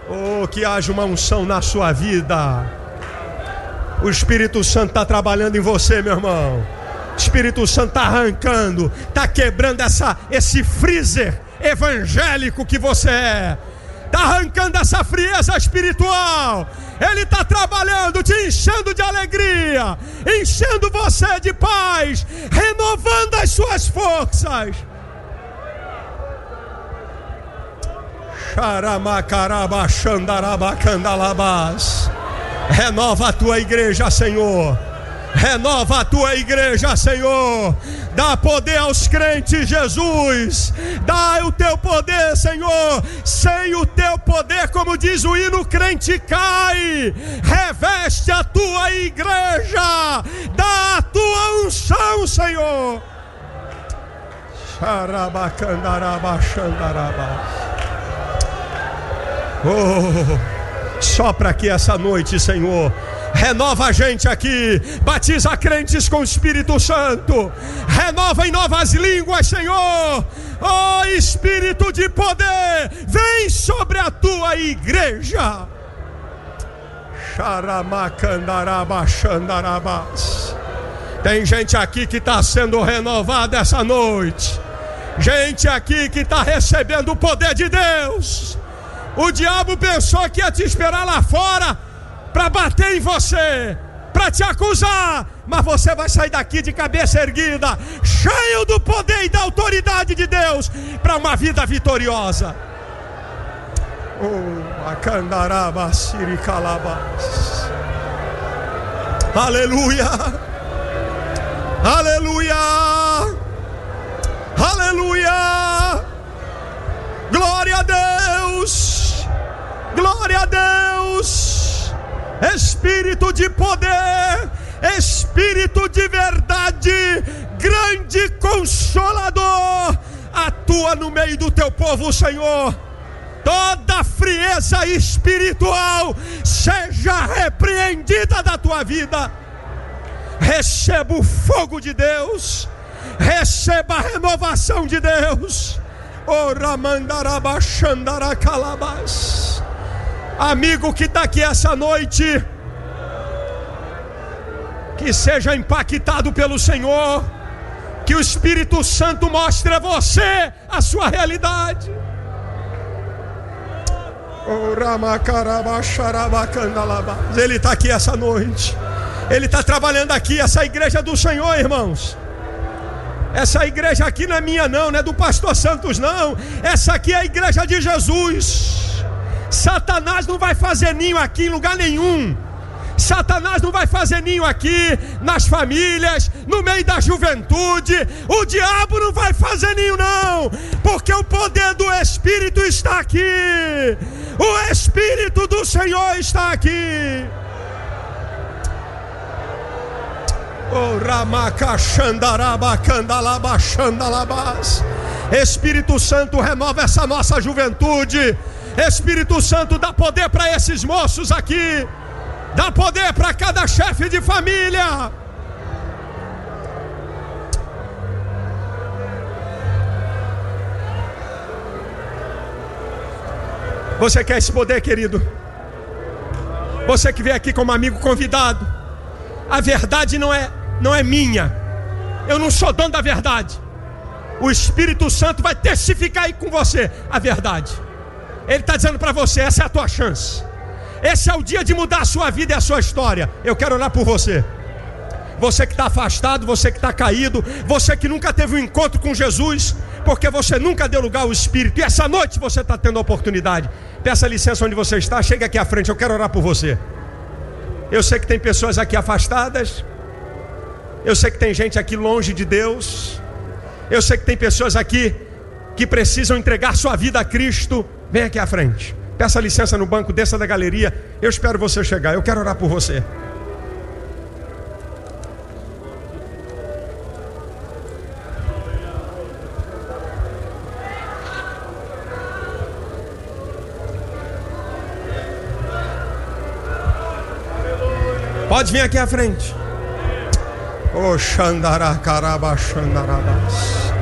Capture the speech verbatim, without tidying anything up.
Oh, que haja uma unção na sua vida. O Espírito Santo está trabalhando em você, meu irmão. O Espírito Santo está arrancando, está quebrando essa, esse freezer evangélico que você é. Está arrancando essa frieza espiritual. Ele está trabalhando, te enchendo de alegria, enchendo você de paz, renovando as suas forças. Renova a tua igreja, Senhor. Renova a tua igreja, Senhor. Dá poder aos crentes, Jesus. Dá o teu poder, Senhor. Sem o teu poder, como diz o hino, crente cai. Reveste a tua igreja. Dá a tua unção, Senhor. Oh, sopra aqui essa noite, Senhor. Renova a gente aqui. Batiza crentes com o Espírito Santo. Renova em novas línguas, Senhor. Oh, Espírito de poder, vem sobre a tua igreja. Tem gente aqui que está sendo renovada essa noite. Gente aqui que está recebendo o poder de Deus. O diabo pensou que ia te esperar lá fora para bater em você, para te acusar, mas você vai sair daqui de cabeça erguida, cheio do poder e da autoridade de Deus, para uma vida vitoriosa. Oh, aleluia, aleluia, aleluia, glória a Deus, glória a Deus. Espírito de poder, Espírito de verdade, grande Consolador, atua no meio do teu povo, Senhor. Toda frieza espiritual seja repreendida da tua vida. Receba o fogo de Deus, receba a renovação de Deus. Oramandarabachandarakalabas. Amigo que está aqui essa noite, que seja impactado pelo Senhor, que o Espírito Santo mostre a você a sua realidade. Ele está aqui essa noite, Ele está trabalhando aqui. Essa igreja do Senhor, irmãos. Essa igreja aqui não é minha não, não é do pastor Santos não. Essa aqui é a igreja de Jesus. Satanás não vai fazer ninho aqui em lugar nenhum. Satanás não vai fazer ninho aqui nas famílias, no meio da juventude. O diabo não vai fazer ninho não, porque o poder do Espírito está aqui. O Espírito do Senhor está aqui. Oh, Ramacachandarabacandalabachandalabas. Espírito Santo, renova essa nossa juventude. Espírito Santo, dá poder para esses moços aqui. Dá poder para cada chefe de família. Você quer esse poder, querido? Você que veio aqui como amigo convidado. A verdade não é, não é minha. Eu não sou dono da verdade. O Espírito Santo vai testificar aí com você a verdade. Ele está dizendo para você, essa é a tua chance. Esse é o dia de mudar a sua vida e a sua história. Eu quero orar por você. Você que está afastado, você que está caído, você que nunca teve um encontro com Jesus, porque você nunca deu lugar ao Espírito. E essa noite você está tendo a oportunidade. Peça licença onde você está, chega aqui à frente, eu quero orar por você. Eu sei que tem pessoas aqui afastadas. Eu sei que tem gente aqui longe de Deus. Eu sei que tem pessoas aqui que precisam entregar sua vida a Cristo. Vem aqui à frente. Peça licença no banco, desça da galeria. Eu espero você chegar, eu quero orar por você. Pode vir aqui à frente. Oh, Xandará, Caraba, Xandarabás.